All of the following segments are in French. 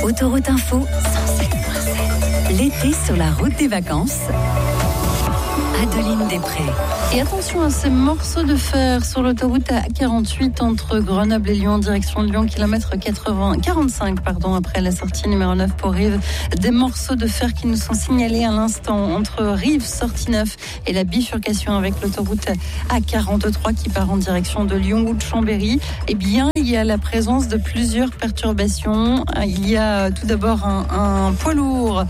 Autoroute Info 107.7. L'été sur la route des vacances. Adeline Després. Et attention à ces morceaux de fer sur l'autoroute A48 entre Grenoble et Lyon, direction Lyon, kilomètre 45, après la sortie numéro 9 pour Rives. Des morceaux de fer qui nous sont signalés à l'instant entre Rives, sortie 9 et la bifurcation avec l'autoroute A43 qui part en direction de Lyon ou de Chambéry. Eh bien, il y a la présence de plusieurs perturbations. Il y a tout d'abord un poids lourd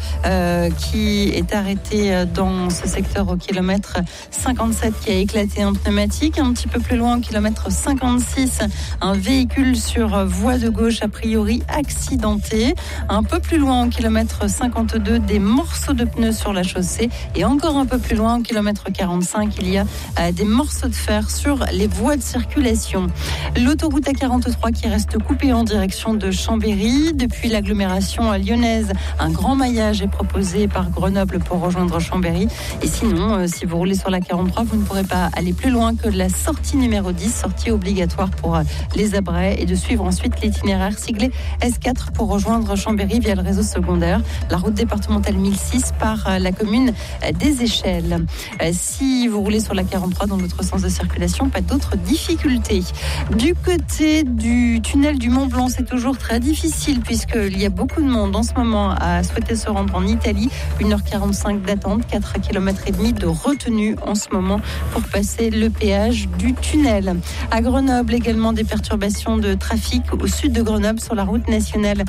qui est arrêté dans ce secteur au kilomètre 57 qui a éclaté un pneumatique. Un petit peu plus loin, au kilomètre 56, un véhicule sur voie de gauche a priori accidenté. Un peu plus loin, au kilomètre 52, des morceaux de pneus sur la chaussée. Et encore un peu plus loin, au kilomètre 45, il y a des morceaux de fer sur les voies de circulation. L'autoroute A43 qui reste coupée en direction de Chambéry. Depuis l'agglomération lyonnaise, un grand maillage est proposé par Grenoble pour rejoindre Chambéry. Et sinon, si vous roulez sur la 43, vous ne pourrez pas aller plus loin que la sortie numéro 10, sortie obligatoire pour les Abrais, et de suivre ensuite l'itinéraire siglé S4 pour rejoindre Chambéry via le réseau secondaire. La route départementale 1006 par la commune des Échelles. Si vous roulez sur la 43 dans l'autre sens de circulation, pas d'autres difficultés. Du côté du tunnel du Mont Blanc, c'est toujours très difficile puisqu'il y a beaucoup de monde en ce moment à souhaiter se rendre en Italie. 1h45 d'attente, 4 km et demi de retenue en ce moment pour passer le péage du tunnel. À Grenoble, également des perturbations de trafic au sud de Grenoble sur la route nationale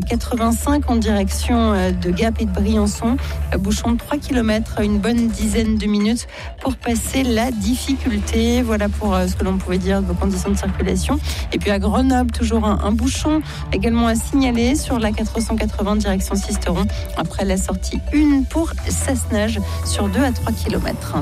85 en direction de Gap et de Briançon. Bouchon de 3 km, une bonne dizaine de minutes pour passer la difficulté. Voilà pour ce que l'on pouvait dire de vos conditions de circulation. Et puis à Grenoble, toujours un bouchon également à signaler sur la 480 direction Sisteron après la sortie 1 pour Sassenage sur 2 à 3 km.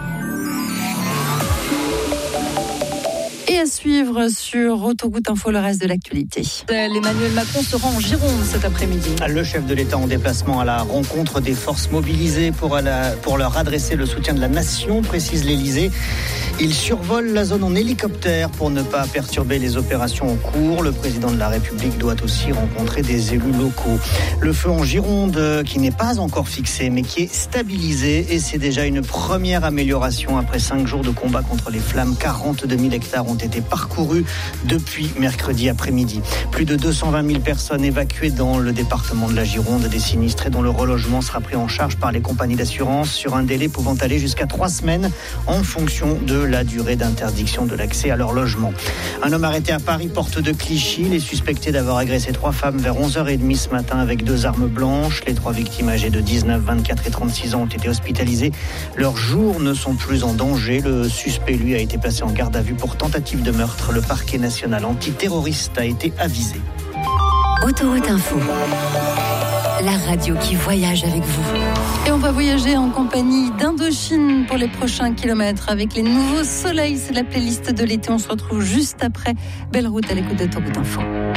Et à suivre sur Autoroute Info, le reste de l'actualité. Emmanuel Macron se rend en Gironde cet après-midi. Le chef de l'État en déplacement à la rencontre des forces mobilisées pour leur adresser le soutien de la nation, précise l'Élysée. Il survole la zone en hélicoptère pour ne pas perturber les opérations en cours. Le président de la République doit aussi rencontrer des élus locaux. Le feu en Gironde qui n'est pas encore fixé mais qui est stabilisé, et c'est déjà une première amélioration après 5 jours de combat contre les flammes. 42 000 hectares ont été parcourus depuis mercredi après-midi. Plus de 220 000 personnes évacuées dans le département de la Gironde, des sinistrés dont le relogement sera pris en charge par les compagnies d'assurance sur un délai pouvant aller jusqu'à 3 semaines en fonction de la durée d'interdiction de l'accès à leur logement. Un homme arrêté à Paris, porte de Clichy. Il est suspecté d'avoir agressé 3 femmes vers 11h30 ce matin avec 2 armes blanches. Les 3 victimes âgées de 19, 24 et 36 ans ont été hospitalisées. Leurs jours ne sont plus en danger. Le suspect, lui, a été placé en garde à vue pour tentative de meurtre. Le parquet national antiterroriste a été avisé. Autoroute Info, la radio qui voyage avec vous. Et on va voyager en compagnie d'Indochine pour les prochains kilomètres avec les nouveaux soleils. C'est la playlist de l'été. On se retrouve juste après. Belle route à l'écoute d'Autoroute Info.